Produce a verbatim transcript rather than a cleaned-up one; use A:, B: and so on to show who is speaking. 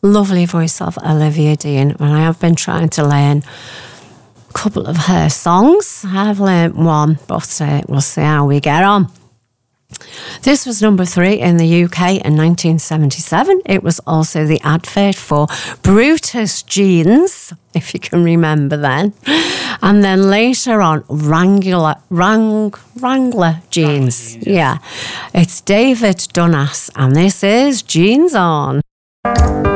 A: lovely voice of Olivia Dean, and I have been trying to learn a couple of her songs. I've learnt one, but uh, we'll see how we get on. This was number three in the U K in nineteen seventy-seven. It was also the advert for Brutus jeans, if you can remember then. And then later on, Wrangler, Wrang, Wrangler jeans. jeans yeah. yeah. It's David Dunnas, and this is Jeans On.